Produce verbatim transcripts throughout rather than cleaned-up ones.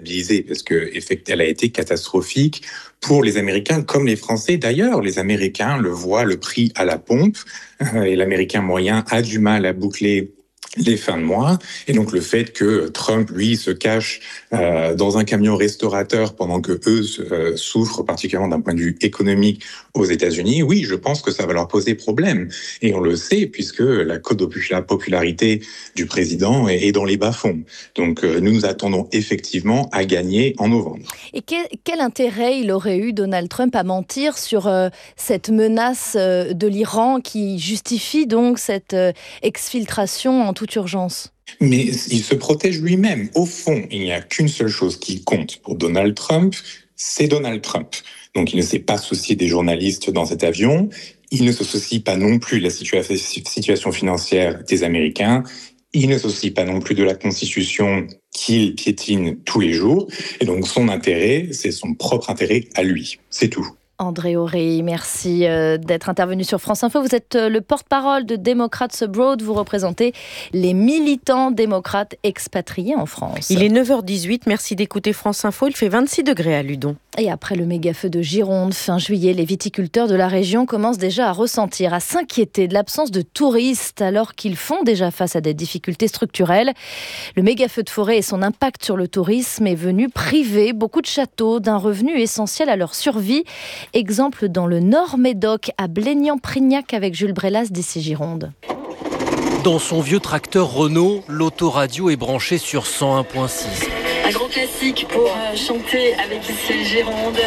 déstabiliser parce qu'elle a été catastrophique pour les Américains comme les Français. D'ailleurs, les Américains le voient, le prix à la pompe, et l'Américain moyen a du mal à boucler les fins de mois. Et donc le fait que Trump, lui, se cache euh, dans un camion restaurateur pendant que eux euh, souffrent particulièrement d'un point de vue économique aux États-Unis, oui, je pense que ça va leur poser problème. Et on le sait puisque la cote de popularité du président est dans les bas-fonds. Donc euh, nous nous attendons effectivement à gagner en novembre. Et quel, quel intérêt il aurait eu, Donald Trump, à mentir sur euh, cette menace euh, de l'Iran qui justifie donc cette euh, exfiltration en toute urgence? Mais il se protège lui-même. Au fond, il n'y a qu'une seule chose qui compte pour Donald Trump, c'est Donald Trump. Donc il ne s'est pas soucié des journalistes dans cet avion, il ne se soucie pas non plus de la situa- situation financière des Américains, il ne se soucie pas non plus de la Constitution qu'il piétine tous les jours. Et donc son intérêt, c'est son propre intérêt à lui. C'est tout. André Horry, merci d'être intervenu sur France Info. Vous êtes le porte-parole de Democrats Abroad. Vous représentez les militants démocrates expatriés en France. Il est neuf heures dix-huit. Merci d'écouter France Info. Il fait vingt-six degrés à Ludon. Et après le méga-feu de Gironde, fin juillet, les viticulteurs de la région commencent déjà à ressentir, à s'inquiéter de l'absence de touristes alors qu'ils font déjà face à des difficultés structurelles. Le méga-feu de forêt et son impact sur le tourisme est venu priver beaucoup de châteaux d'un revenu essentiel à leur survie. Exemple dans le Nord-Médoc, à Blénian-Prignac avec Jules Brelas d'ici Gironde. Dans son vieux tracteur Renault, l'autoradio est branchée sur cent un virgule six. Un grand classique pour chanter avec ici Gironde.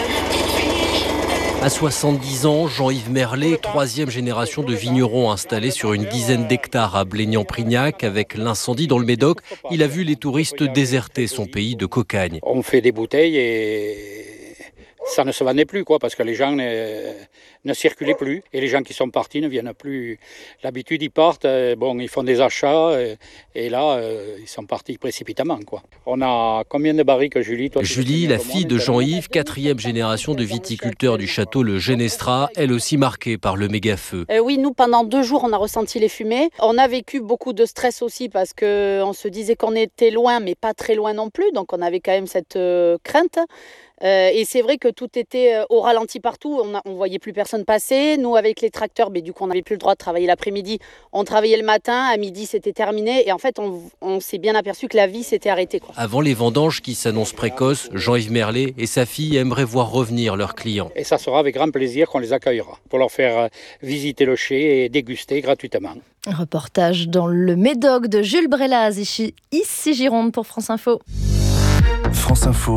À soixante-dix ans, Jean-Yves Merlet, troisième génération de vignerons installés sur une dizaine d'hectares à Blénian-Prignac. Avec l'incendie dans le Médoc, il a vu les touristes déserter son pays de cocagne. On fait des bouteilles et ça ne se vendait plus, quoi, parce que les gens ne, ne circulaient plus. Et les gens qui sont partis ne viennent plus. L'habitude, ils partent, bon, ils font des achats, et, et là, euh, ils sont partis précipitamment, quoi. On a combien de barriques, Julie? Toi, Julie, la fille de Jean-Yves, quatrième génération de viticulteurs du château Le Genestra, elle aussi marquée par le méga-feu. Euh, oui, nous, pendant deux jours, on a ressenti les fumées. On a vécu beaucoup de stress aussi parce qu'on se disait qu'on était loin, mais pas très loin non plus. Donc, on avait quand même cette euh, crainte. Euh, et c'est vrai que tout était euh, au ralenti partout, on ne voyait plus personne passer. Nous, avec les tracteurs, mais du coup, on n'avait plus le droit de travailler l'après-midi. On travaillait le matin, à midi, c'était terminé. Et en fait, on, on s'est bien aperçu que la vie s'était arrêtée, quoi. Avant les vendanges qui s'annoncent précoces, Jean-Yves Merlet et sa fille aimeraient voir revenir leurs clients. Et ça sera avec grand plaisir qu'on les accueillera pour leur faire visiter le chai et déguster gratuitement. Reportage dans le Médoc de Jules Brelas, ici, ici Gironde pour France Info. France Info.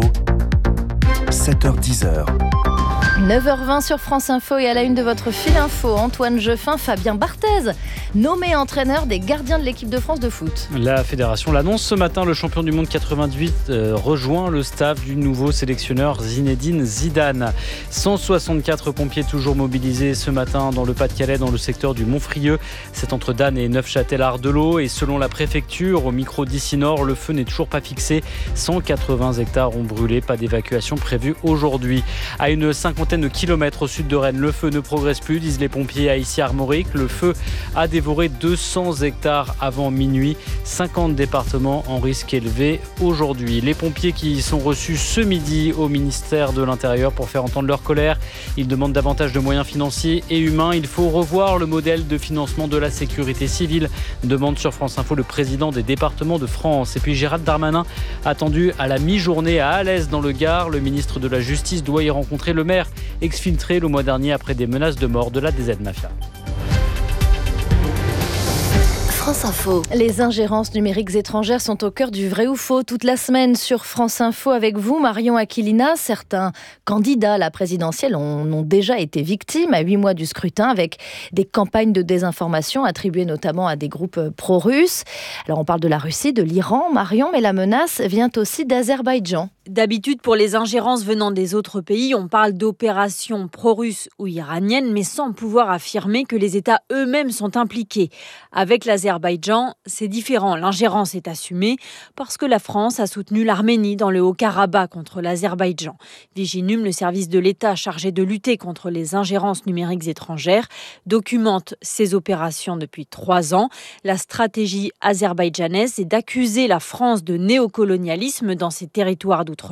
sept heures dix. neuf heures vingt sur France Info et à la une de votre fil info, Antoine Jeffin, Fabien Barthez, nommé entraîneur des gardiens de l'équipe de France de foot. La fédération l'annonce ce matin, le champion du monde quatre-vingt-huit euh, rejoint le staff du nouveau sélectionneur Zinedine Zidane. cent soixante-quatre pompiers toujours mobilisés ce matin dans le Pas-de-Calais, dans le secteur du Montfrieux. C'est entre Dan et Neufchâtel-Ardelot et selon la préfecture, au micro d'ici Nord, le feu n'est toujours pas fixé. cent quatre-vingts hectares ont brûlé, pas d'évacuation prévue aujourd'hui. À une cinquantaine de kilomètres au sud de Rennes, le feu ne progresse plus, disent les pompiers à Issy-Armorique. Le feu a dévoré deux cents hectares avant minuit. cinquante départements en risque élevé aujourd'hui. Les pompiers qui sont reçus ce midi au ministère de l'Intérieur pour faire entendre leur colère. Ils demandent davantage de moyens financiers et humains. Il faut revoir le modèle de financement de la sécurité civile, demande sur France Info le président des départements de France. Et puis Gérald Darmanin, attendu à la mi-journée à Alès dans le Gard. Le ministre de la Justice doit y rencontrer le maire exfiltré le mois dernier après des menaces de mort de la D Z Mafia. France Info. Les ingérences numériques étrangères sont au cœur du vrai ou faux toute la semaine sur France Info avec vous, Marion Aquilina. Certains candidats à la présidentielle ont, ont déjà été victimes à huit mois du scrutin avec des campagnes de désinformation attribuées notamment à des groupes pro-russes. Alors on parle de la Russie, de l'Iran, Marion, mais la menace vient aussi d'Azerbaïdjan. D'habitude, pour les ingérences venant des autres pays, on parle d'opérations pro-russes ou iraniennes, mais sans pouvoir affirmer que les États eux-mêmes sont impliqués. Avec l'Azerbaïdjan, c'est différent. L'ingérence est assumée parce que la France a soutenu l'Arménie dans le Haut-Karabakh contre l'Azerbaïdjan. Viginum, le service de l'État chargé de lutter contre les ingérences numériques étrangères, documente ces opérations depuis trois ans. La stratégie azerbaïdjanaise est d'accuser la France de néocolonialisme dans ses territoires d'outre